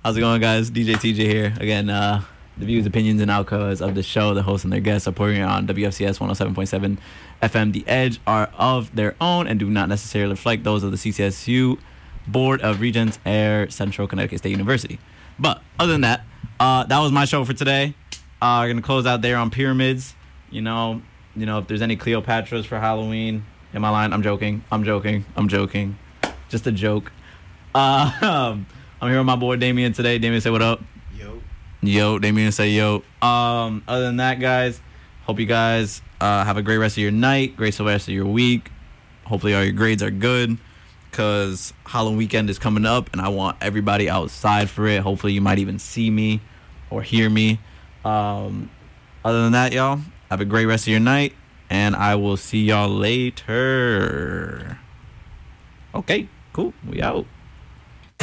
How's it going, guys? DJ TJ here. Again, the views, opinions, and outcomes of the show, the host and their guests are pouring on WFCS 107.7 FM The Edge are of their own and do not necessarily reflect those of the CCSU Board of Regents, Air Central Connecticut State University. But other than that, that was my show for today. We're going to close out there on Pyramids. You know, if there's any Cleopatras for Halloween, in my line, I'm joking. Just a joke. I'm here with my boy Damien today. Damien, say what up. Yo, Damien, say yo. Other than that, guys, hope you guys have a great rest of your night, great rest of your week. Hopefully all your grades are good, because Halloween weekend is coming up, and I want everybody outside for it. Hopefully you might even see me or hear me. Other than that, y'all, have a great rest of your night, and I will see y'all later. Okay, cool. We out.